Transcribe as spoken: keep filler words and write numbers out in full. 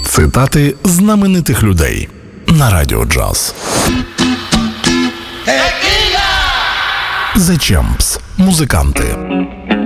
Цитати знаменитих людей на Радіо Джаз. The Champs. Музиканти.